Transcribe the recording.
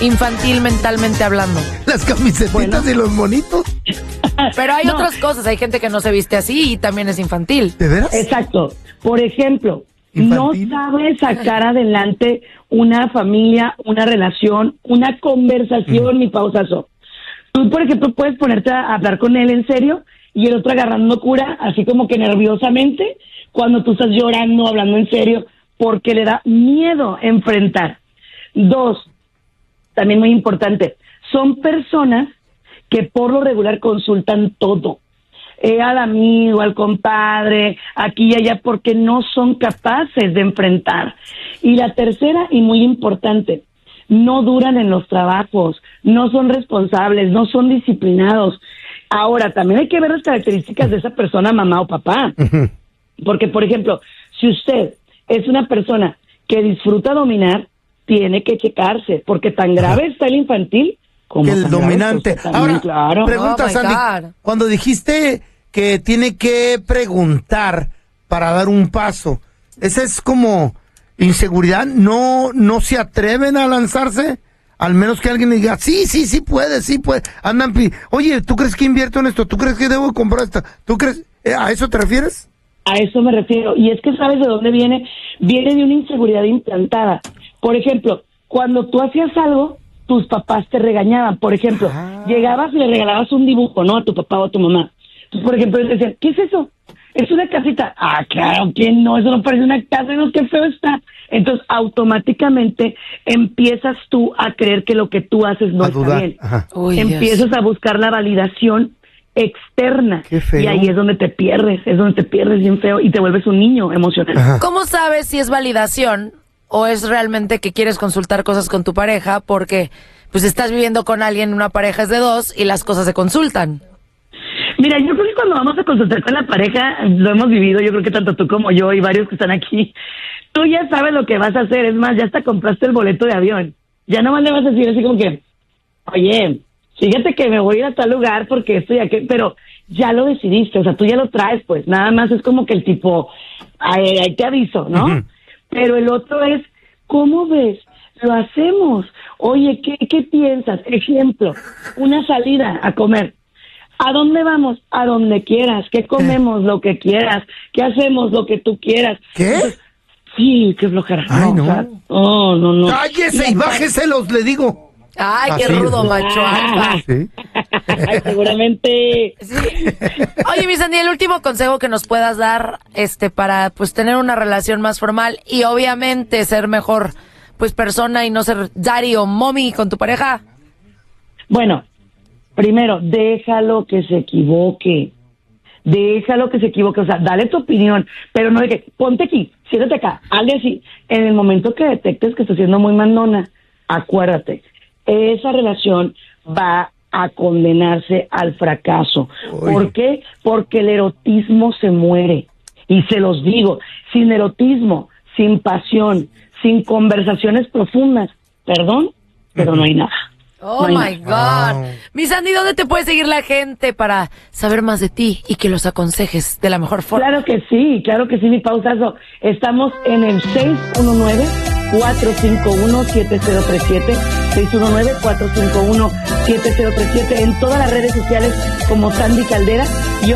infantil mentalmente hablando? Las camisetitas y los monitos. Pero hay otras cosas, hay gente que no se viste así y también es infantil. ¿De veras? Exacto. Por ejemplo, ¿Infantil? no sabe sacar adelante una familia, una relación, una conversación, mi pausazo. Tú, por ejemplo, puedes ponerte a hablar con él en serio y el otro agarrando cura, así como que nerviosamente, cuando tú estás llorando, hablando en serio, porque le da miedo enfrentar. 2, también muy importante, son personas que por lo regular consultan todo. Al amigo, al compadre, aquí y allá, porque no son capaces de enfrentar. Y la tercera, y muy importante, no duran en los trabajos, no son responsables, no son disciplinados. Ahora, también hay que ver las características de esa persona, mamá o papá. Porque, por ejemplo, si usted es una persona que disfruta dominar, tiene que checarse, porque tan grave está el infantil como El dominante. Ahora, claro. pregunta, Oh, my Sandy, God. cuando dijiste que tiene que preguntar para dar un paso, ¿esa es como inseguridad? ¿No se atreven a lanzarse? Al menos que alguien le diga, sí puede. Andan, oye, ¿tú crees que invierto en esto? ¿Tú crees que debo comprar esto? ¿Tú crees? ¿A eso te refieres? A eso me refiero. Y es que ¿sabes de dónde viene? Viene de una inseguridad implantada. Por ejemplo, cuando tú hacías algo, tus papás te regañaban. Por ejemplo, llegabas y le regalabas un dibujo, ¿no? A tu papá o a tu mamá. Entonces, por ejemplo, ellos decían, ¿qué es eso? Es una casita. Ah, claro, que no, eso no parece una casa, no, qué feo está. Entonces, automáticamente empiezas tú a creer que lo que tú haces no A está dudar. bien. Ajá. Uy, Empiezas a buscar la validación externa. Qué feo. Y ahí es donde te pierdes bien feo y te vuelves un niño emocional. Ajá. ¿Cómo sabes si es validación o es realmente que quieres consultar cosas con tu pareja? Porque pues estás viviendo con alguien, una pareja es de 2 y las cosas se consultan. Mira, yo creo que cuando vamos a consultar con la pareja, lo hemos vivido, yo creo que tanto tú como yo y varios que están aquí, tú ya sabes lo que vas a hacer, es más, ya hasta compraste el boleto de avión, ya nomás le vas a decir así como que, oye, fíjate que me voy a ir a tal lugar porque estoy aquí, pero ya lo decidiste, o sea, tú ya lo traes, pues, nada más es como que el tipo, ahí te aviso, ¿no? Ujú. Pero el otro es, ¿cómo ves? Lo hacemos. Oye, ¿qué piensas? Ejemplo, una salida a comer. ¿A dónde vamos? A donde quieras. ¿Qué comemos? Lo que quieras. ¿Qué hacemos? Lo que tú quieras. ¿Qué? Entonces, sí, qué flojera. Ay, no. O sea, no. ¡Cállese y bájeselos, le digo! Ay, qué Así. rudo, macho alfa. Sí. Ay, seguramente. Sí. Oye, mi Sandy, el último consejo que nos puedas dar, para pues tener una relación más formal y obviamente ser mejor pues persona y no ser daddy o mommy con tu pareja. Bueno, primero, déjalo que se equivoque. O sea, dale tu opinión, pero no de que, ponte aquí, siéntate acá, hazle así. En el momento que detectes que está siendo muy mandona, acuérdate, esa relación va a condenarse al fracaso. Uy. ¿Por qué? Porque el erotismo se muere. Y se los digo, sin erotismo, sin pasión, sin conversaciones profundas, perdón, pero no hay nada. Oh No hay my nada. God. Wow. Mi Sandy, ¿dónde te puede seguir la gente para saber más de ti y que los aconsejes de la mejor forma? Claro que sí, mi pausazo. Estamos en el 619-451-7037, 619-451-7037, en todas las redes sociales como Sandy Caldera. Y